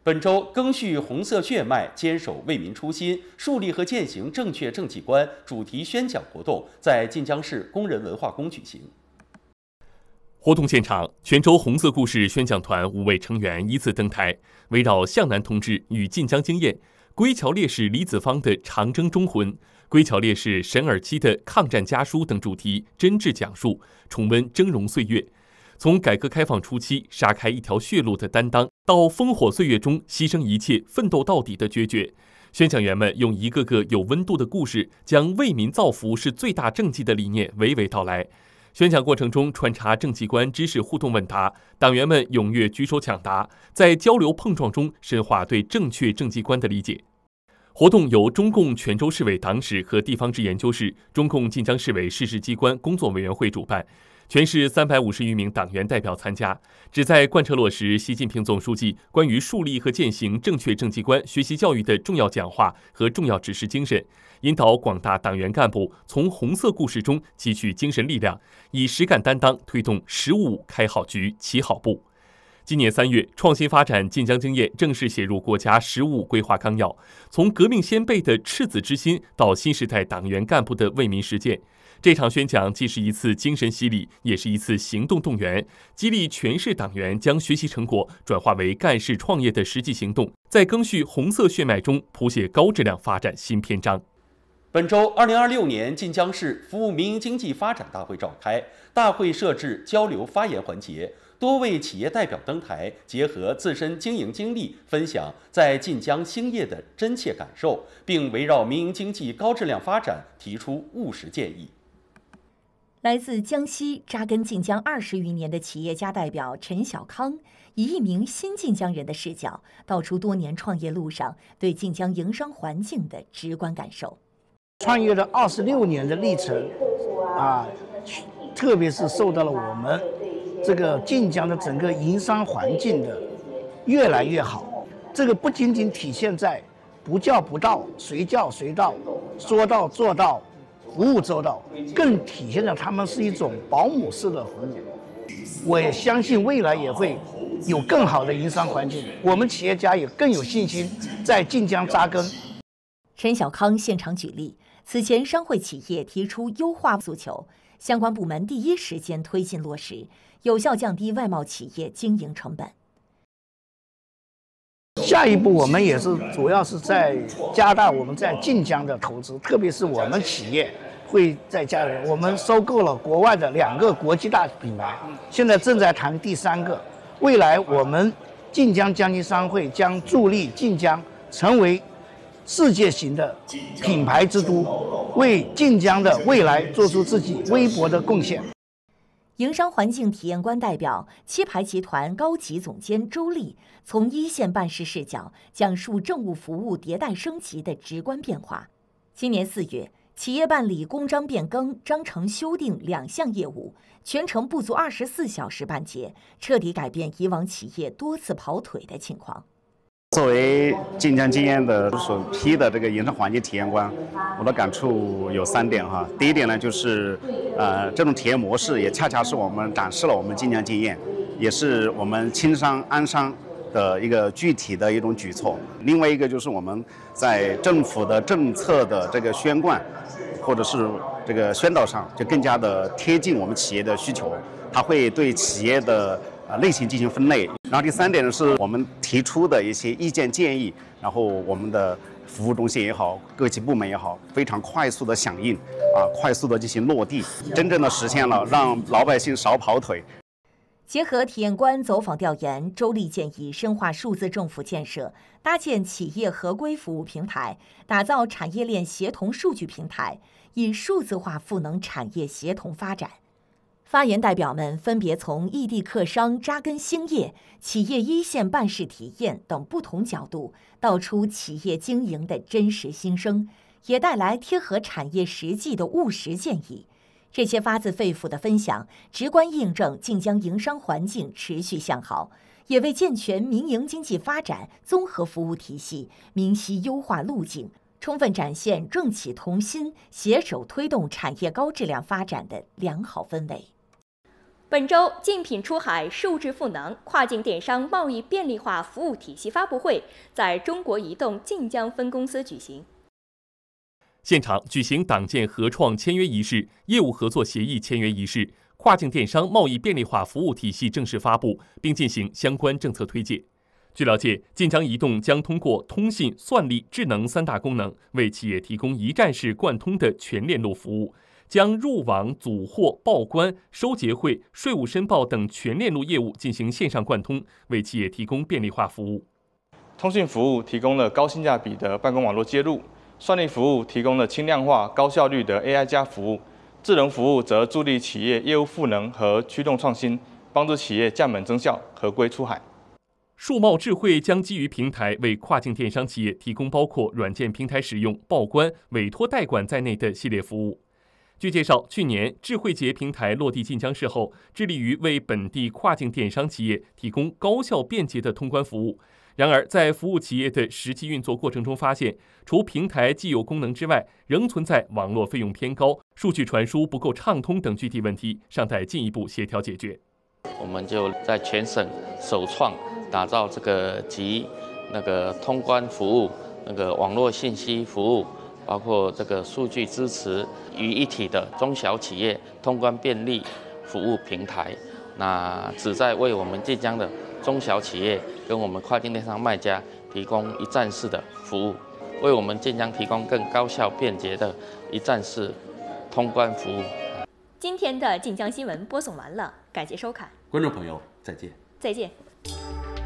本周赓续红色血脉，坚守为民初心，树立和践行正确政绩观主题宣讲活动在晋江市工人文化宫举行。 活动现场，泉州红色故事宣讲团5位成员依次登台，围绕向南同志与晋江经验、归侨烈士李子芳的长征忠魂、归侨烈士沈尔基的抗战家书等主题真挚讲述，重温峥嵘岁月。从改革开放初期杀开一条血路的担当，到烽火岁月中牺牲一切奋斗到底的决绝，宣讲员们用一个个有温度的故事，将为民造福是最大政绩的理念娓娓道来。宣讲过程中穿插政绩观知识互动问答，党员们踊跃举手抢答，在交流碰撞中深化对正确政绩观的理解。活动由中共泉州市委党史和地方志研究室、中共晋江市委事事机关工作委员会主办，全市350余名党员代表参加，旨在贯彻落实习近平总书记关于树立和践行正确政绩观学习教育的重要讲话和重要指示精神，引导广大党员干部从红色故事中汲取精神力量，以实干担当推动15开好局、起好步。今年3月，创新发展晋江经验正式写入国家15规划纲要，从革命先辈的赤子之心到新时代党员干部的为民实践。这场宣讲既是一次精神洗礼，也是一次行动动员，激励全市党员将学习成果转化为干事创业的实际行动，在赓续红色血脉中谱写高质量发展新篇章。 本周2026年晋江市服务民营经济发展大会召开，大会设置交流发言环节，多位企业代表登台，结合自身经营经历，分享在晋江兴业的真切感受，并围绕民营经济高质量发展提出务实建议。 来自江西扎根晋江20余年的企业家代表陈小康，以一名新晋江人的视角，道出多年创业路上对晋江营商环境的直观感受。 创业了26年的历程，特别是受到了我们这个晋江的整个营商环境的越来越好。这个不仅仅体现在不叫不到，随叫随到，说到做到，服务周到，更体现了他们是一种保姆式的服务。我也相信未来也会有更好的营商环境，我们企业家也更有信心在晋江扎根。 陈小康现场举例，此前商会企业提出优化诉求，相关部门第一时间推进落实，有效降低外贸企业经营成本。 下一步我们也是主要是在加大我们在晋江的投资，特别是我们企业会在加人，我们收购了国外的2个国际大品牌，现在正在谈第3个。未来我们晋江江津商会将助力晋江成为世界型的品牌之都，为晋江的未来做出自己微薄的贡献。 营商环境体验官代表七牌集团高级总监周丽从一线办事视角讲述政务服务迭代升级的直观变化。今年4月，企业办理公章变更、章程修订2项业务，全程不足24小时办结，彻底改变以往企业多次跑腿的情况。 作为晋江经验的首批的这个营商环境体验官，我的感触有3点哈。第一点呢，就是这种体验模式也恰恰是我们展示了我们晋江经验，也是我们轻商安商的一个具体的一种举措。另外一个就是我们在政府的政策的这个宣贯或者是这个宣导上，就更加的贴近我们企业的需求，它会对企业的类型进行分类。然后第3点呢，是我们提出的一些意见建议，然后我们的服务中心也好，各级部门也好，非常快速的响应，快速的进行落地，真正的实现了让老百姓少跑腿。 结合体验官走访调研，周丽建议深化数字政府建设，搭建企业合规服务平台，打造产业链协同数据平台，以数字化赋能产业协同发展。发言代表们分别从异地客商扎根兴业、企业一线办事体验等不同角度，道出企业经营的真实心声，也带来贴合产业实际的务实建议。这些发自肺腑的分享，直观印证晋江营商环境持续向好，也为健全民营经济发展综合服务体系明晰优化路径，充分展现政企同心、携手推动产业高质量发展的良好氛围。 本周，竞品出海、数字赋能、跨境电商贸易便利化服务体系发布会在中国移动晋江分公司举行。 现场举行党建合创签约仪式、业务合作协议签约仪式、跨境电商贸易便利化服务体系正式发布，并进行相关政策推介。据了解，晋江移动将通过通信、算力、智能3大功能，为企业提供一站式贯通的全链路服务。将入网、组货、报关、收结汇、税务申报等全链路业务进行线上贯通，为企业提供便利化服务。 通讯服务提供了高性价比的办公网络接入，算力服务提供了轻量化、高效率的 AI 加服务，智能服务则助力企业业务赋能和驱动创新，帮助企业降本增效、合规出海。 数贸智慧将基于平台为跨境电商企业提供包括软件平台使用、报关、委托代管在内的系列服务。据介绍，去年智慧节平台落地晋江市后，致力于为本地跨境电商企业提供高效便捷的通关服务。然而，在服务企业的实际运作过程中发现，除平台既有功能之外，仍存在网络费用偏高、数据传输不够畅通等具体问题，尚待进一步协调解决。 我们就在全省首创打造这个集通关服务、网络信息服务，包括这个数据支持于一体的中小企业通关便利服务平台，那旨在为我们晋江的中小企业跟我们跨境电商卖家提供一站式的服务，为我们晋江提供更高效便捷的一站式通关服务。 今天的晋江新闻播送完了，感谢收看， 观众朋友再见。 再见。